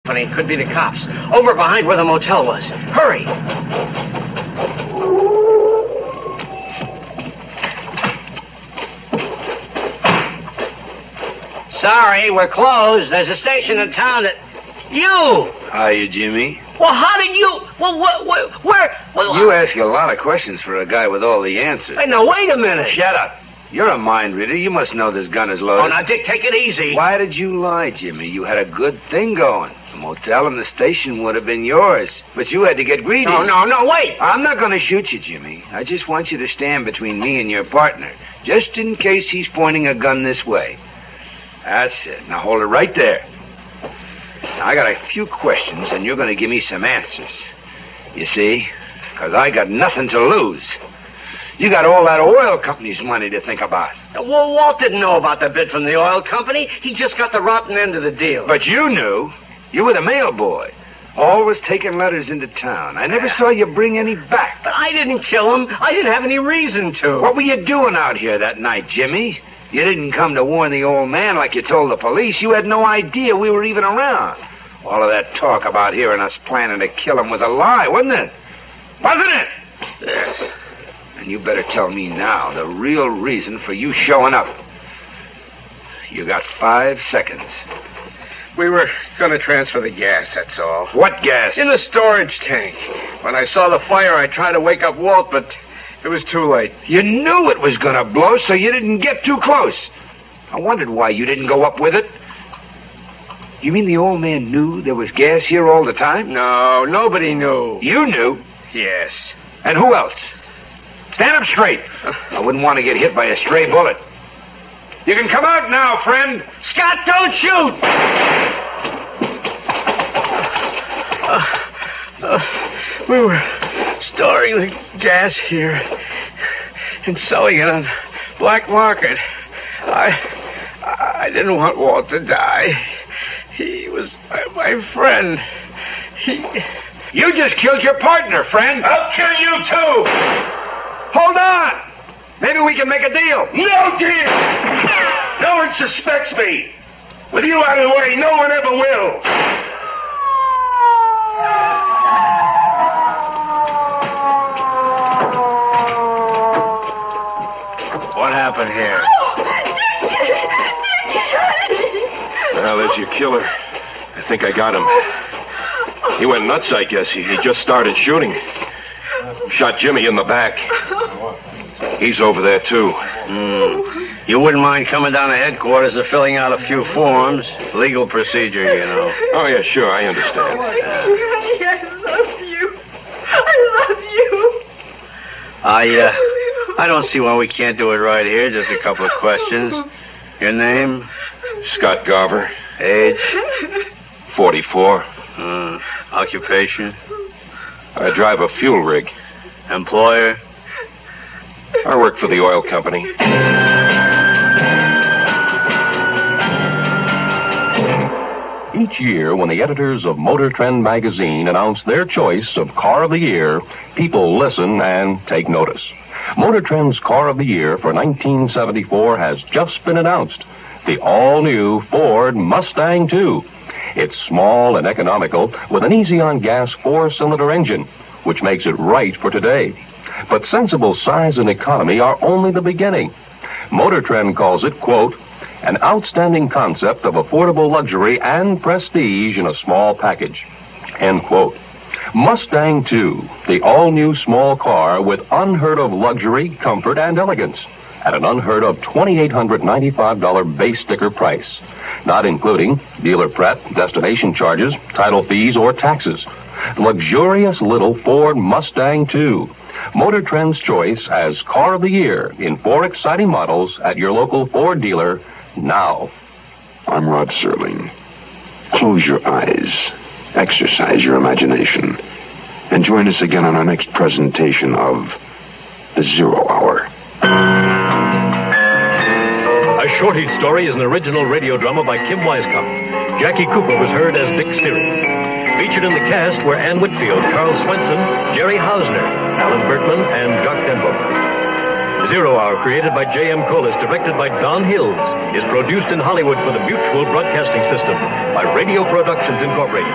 It could be the cops. Over behind where the motel was. Hurry! Sorry, we're closed. There's a station in town that... You! Hiya, Jimmy. Well, how did you... Well, where... Well, you ask a lot of questions for a guy with all the answers. Hey, now, wait a minute. Shut up. You're a mind reader. You must know this gun is loaded. Oh, now, Dick, take it easy. Why did you lie, Jimmy? You had a good thing going. The motel and the station would have been yours, but you had to get greedy. No, wait. I'm not going to shoot you, Jimmy. I just want you to stand between me and your partner, just in case he's pointing a gun this way. That's it. Now hold it right there. Now, I got a few questions, and you're going to give me some answers. You see? Because I got nothing to lose. You got all that oil company's money to think about. Well, Walt didn't know about the bid from the oil company. He just got the rotten end of the deal. But you knew. You were the mail boy. Always taking letters into town. I never saw you bring any back. But I didn't kill him. I didn't have any reason to. What were you doing out here that night, Jimmy? You didn't come to warn the old man like you told the police. You had no idea we were even around. All of that talk about hearing us planning to kill him was a lie, wasn't it? Wasn't it? Yes. And you better tell me now the real reason for you showing up. You got 5 seconds. We were going to transfer the gas, that's all. What gas? In the storage tank. When I saw the fire, I tried to wake up Walt, but it was too late. You knew it was going to blow, so you didn't get too close. I wondered why you didn't go up with it. You mean the old man knew there was gas here all the time? No, nobody knew. You knew? Yes. And who else? Stand up straight. I wouldn't want to get hit by a stray bullet. You can come out now, friend. Scott, don't shoot! We were storing the gas here and selling it on black market. I didn't want Walt to die. He was my friend. You just killed your partner, friend. I'll kill you, too. Hold on. Maybe we can make a deal. No deal. No one suspects me. With you out of the way, no one ever will. What happened here? Well, there's your killer. I think I got him. He went nuts, I guess. He just started shooting. Shot Jimmy in the back. He's over there, too. You wouldn't mind coming down to headquarters and filling out a few forms. Legal procedure, you know. Oh, yeah, sure, I understand. I love you. I don't see why we can't do it right here. Just a couple of questions. Your name? Scott Garver. Age? 44. Occupation? I drive a fuel rig. Employer? I work for the oil company. Each year, when the editors of Motor Trend magazine announce their choice of Car of the Year, people listen and take notice. Motor Trend's Car of the Year for 1974 has just been announced. The all-new Ford Mustang II. It's small and economical with an easy-on-gas 4-cylinder engine, which makes it right for today. But sensible size and economy are only the beginning. Motor Trend calls it, quote, an outstanding concept of affordable luxury and prestige in a small package, end quote. Mustang II, the all-new small car with unheard-of luxury, comfort, and elegance at an unheard-of $2,895 base sticker price, not including dealer prep, destination charges, title fees, or taxes. Luxurious little Ford Mustang II. Motor Trend's choice as Car of the Year in 4 exciting models at your local Ford dealer now. I'm Rod Serling. Close your eyes, exercise your imagination, and join us again on our next presentation of The Zero Hour. A Shortage Story is an original radio drama by Kim Weiskamp. Jackie Cooper was heard as Dick Seary. Featured in the cast were Ann Whitfield, Carl Swenson, Jerry Hausner, Alan Bertman, and Jock Denbo. Zero Hour, created by J.M. Collis, directed by Don Hills, is produced in Hollywood for the Mutual Broadcasting System by Radio Productions Incorporated.